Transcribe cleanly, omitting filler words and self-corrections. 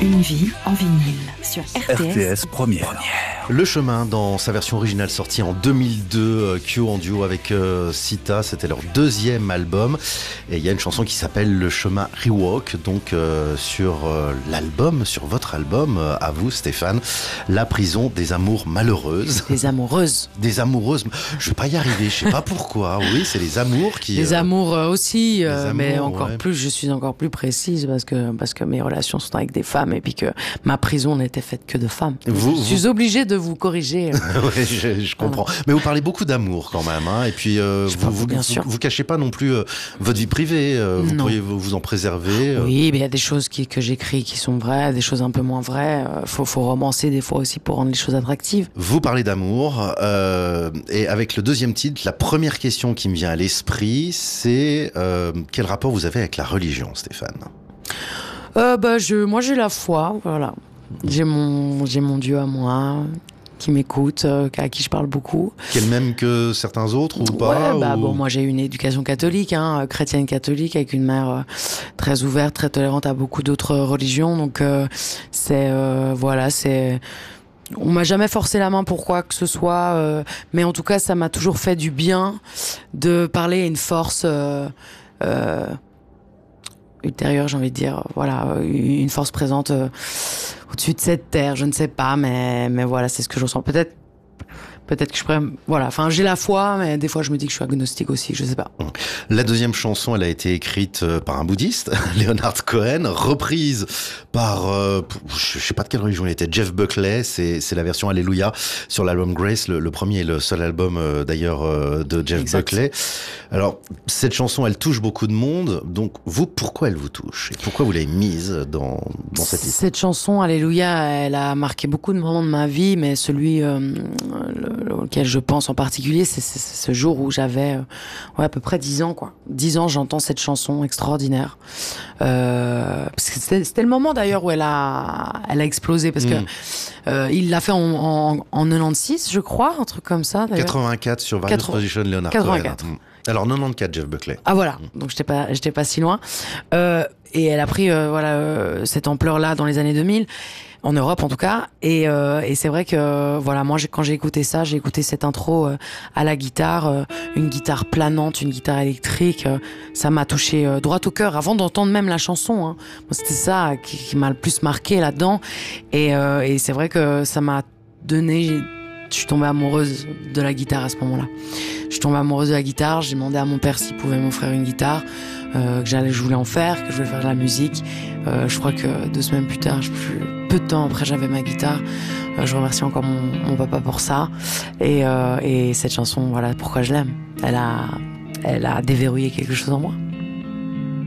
Une vie en vinyle sur RTS Première. Le Chemin, dans sa version originale sortie en 2002, Kyo en duo avec Sita, c'était leur deuxième album. Et il y a une chanson qui s'appelle Le Chemin Rewalk, donc sur l'album, sur votre album, à vous Stéphane, La prison des amours malheureuses. Des amoureuses. Des amoureuses. Je vais pas y arriver, je sais pas pourquoi. Oui, c'est les amours qui... Les amours aussi, amours, mais encore ouais. plus, je suis encore plus précise parce que mes relations sont avec des femmes et puis que ma prison n'était faite que de femmes. Je suis obligée de vous corriger. Oui, je comprends. Mais vous parlez beaucoup d'amour quand même, hein. Et puis vous cachez pas non plus votre vie privée. Vous pourriez vous en préserver. Oui, mais il y a des choses que j'écris qui sont vraies, des choses un peu moins vraies. Faut romancer des fois aussi pour rendre les choses attractives. Vous parlez d'amour et avec le deuxième titre, la première question qui me vient à l'esprit, c'est quel rapport vous avez avec la religion, Stéphane ? Moi j'ai la foi, voilà. J'ai mon Dieu à moi, qui m'écoute, à qui je parle beaucoup. Quel même que certains autres ou pas? Ouais, Bon, moi j'ai eu une éducation catholique, chrétienne catholique, avec une mère très ouverte, très tolérante à beaucoup d'autres religions. Donc on m'a jamais forcé la main pour quoi que ce soit, mais en tout cas ça m'a toujours fait du bien de parler à une force ultérieure, j'ai envie de dire, voilà, une force présente au-dessus de cette terre, je ne sais pas, mais voilà, c'est ce que je ressens. Peut-être que je pourrais... Voilà, enfin, j'ai la foi, mais des fois, je me dis que je suis agnostique aussi, je sais pas. La deuxième chanson, elle a été écrite par un bouddhiste, Leonard Cohen, reprise par, je sais pas de quelle religion il était, Jeff Buckley, c'est la version Alléluia sur l'album Grace, le premier et le seul album, d'ailleurs, de Jeff Buckley. Alors, cette chanson, elle touche beaucoup de monde, donc vous, pourquoi elle vous touche? Et pourquoi vous l'avez mise dans cette liste? Cette chanson, Alléluia, elle a marqué beaucoup de moments de ma vie, mais celui auquel je pense en particulier, c'est ce jour où j'avais à peu près 10 ans, quoi. 10 ans, j'entends cette chanson extraordinaire. Parce que c'était le moment d'ailleurs où elle a explosé, parce que il l'a fait en 96, je crois, un truc comme ça. D'ailleurs. 84 sur Various Position, Leonard 84. Cohen. Alors 94, Jeff Buckley. Ah voilà, donc j'étais pas si loin. Et elle a pris cette ampleur-là dans les années 2000. En Europe en tout cas, et c'est vrai que voilà, moi quand j'ai écouté ça, j'ai écouté cette intro à la guitare, une guitare planante, une guitare électrique, ça m'a touché droit au cœur avant d'entendre même la chanson. Moi, c'était ça qui m'a le plus marqué là-dedans, et c'est vrai que ça m'a donné. Je suis tombée amoureuse de la guitare à ce moment-là. Je suis tombée amoureuse de la guitare. J'ai demandé à mon père s'il pouvait m'offrir une guitare, que je voulais en faire, que je voulais faire de la musique. Je crois que 2 semaines plus tard, peu de temps après, j'avais ma guitare. Je remercie encore mon papa pour ça. Et cette chanson, voilà pourquoi je l'aime. Elle a déverrouillé quelque chose en moi.